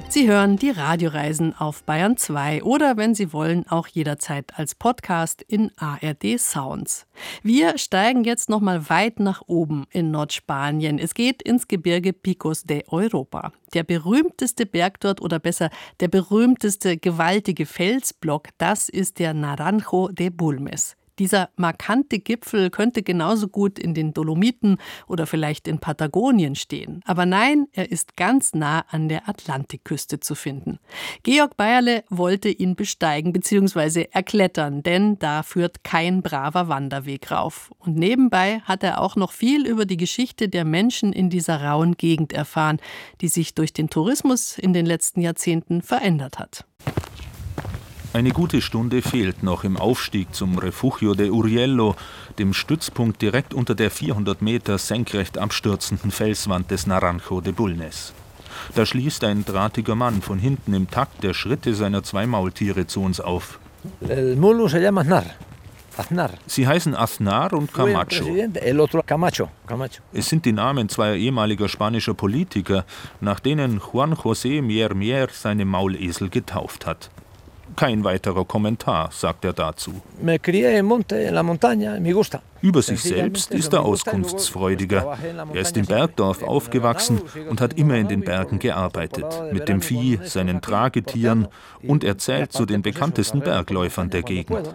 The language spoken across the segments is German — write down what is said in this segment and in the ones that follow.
Sie hören die Radioreisen auf Bayern 2 oder, wenn Sie wollen, auch jederzeit als Podcast in ARD Sounds. Wir steigen jetzt noch mal weit nach oben in Nordspanien. Es geht ins Gebirge Picos de Europa. Der berühmteste Berg dort, oder besser der berühmteste gewaltige Felsblock, das ist der Naranjo de Bulnes. Dieser markante Gipfel könnte genauso gut in den Dolomiten oder vielleicht in Patagonien stehen. Aber nein, er ist ganz nah an der Atlantikküste zu finden. Georg Beierle wollte ihn besteigen bzw. erklettern, denn da führt kein braver Wanderweg rauf. Und nebenbei hat er auch noch viel über die Geschichte der Menschen in dieser rauen Gegend erfahren, die sich durch den Tourismus in den letzten Jahrzehnten verändert hat. Eine gute Stunde fehlt noch im Aufstieg zum Refugio de Urriello, dem Stützpunkt direkt unter der 400 Meter senkrecht abstürzenden Felswand des Naranjo de Bulnes. Da schließt ein drahtiger Mann von hinten im Takt der Schritte seiner 2 Maultiere zu uns auf. Sie heißen Aznar und Camacho. Es sind die Namen zweier ehemaliger spanischer Politiker, nach denen Juan José Mier seine Maulesel getauft hat. Kein weiterer Kommentar, sagt er dazu. Über sich selbst ist er auskunftsfreudiger. Er ist im Bergdorf aufgewachsen und hat immer in den Bergen gearbeitet, mit dem Vieh, seinen Tragetieren, und er zählt zu den bekanntesten Bergläufern der Gegend.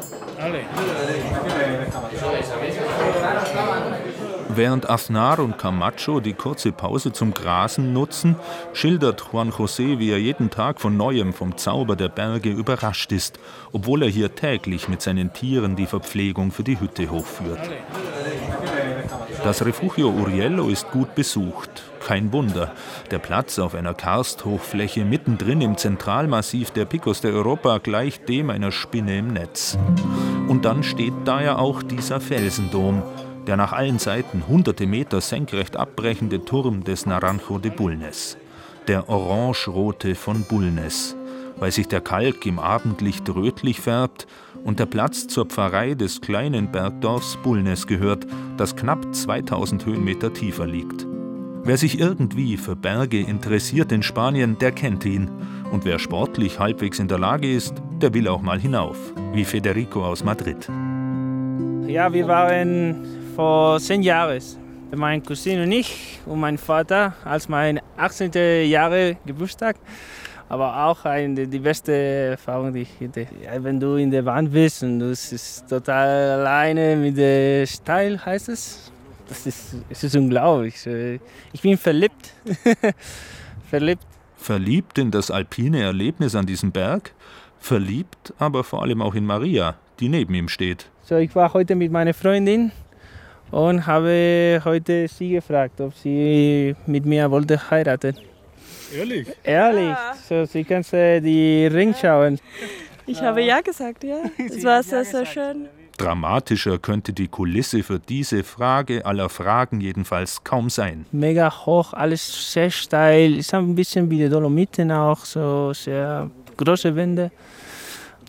Während Aznar und Camacho die kurze Pause zum Grasen nutzen, schildert Juan José, wie er jeden Tag von Neuem vom Zauber der Berge überrascht ist, obwohl er hier täglich mit seinen Tieren die Verpflegung für die Hütte hochführt. Das Refugio Urriello ist gut besucht. Kein Wunder. Der Platz auf einer Karsthochfläche mittendrin im Zentralmassiv der Picos de Europa gleicht dem einer Spinne im Netz. Und dann steht da ja auch dieser Felsendom, der nach allen Seiten hunderte Meter senkrecht abbrechende Turm des Naranjo de Bulnes. Der orange-rote von Bulnes, weil sich der Kalk im Abendlicht rötlich färbt und der Platz zur Pfarrei des kleinen Bergdorfs Bulnes gehört, das knapp 2000 Höhenmeter tiefer liegt. Wer sich irgendwie für Berge interessiert in Spanien, der kennt ihn. Und wer sportlich halbwegs in der Lage ist, der will auch mal hinauf, wie Federico aus Madrid. Ja, wir waren vor 10 Jahren, meine Cousine und ich und mein Vater, als mein 18. Geburtstag. Aber auch die beste Erfahrung, die ich hatte. Ja, wenn du in der Wand bist und du bist total alleine mit der Steil, heißt es. Es ist unglaublich. Ich bin verliebt. Verliebt in das alpine Erlebnis an diesem Berg? Verliebt, aber vor allem auch in Maria, die neben ihm steht. So, ich war heute mit meiner Freundin und habe heute sie gefragt, ob sie mit mir wollte heiraten. Ehrlich? Ehrlich. Ja. So, sie kann die Ring schauen. Ich habe ja gesagt, ja. Es war sehr, sehr schön. Dramatischer könnte die Kulisse für diese Frage aller Fragen jedenfalls kaum sein. Mega hoch, alles sehr steil. Ist ein bisschen wie die Dolomiten auch, so sehr große Wände.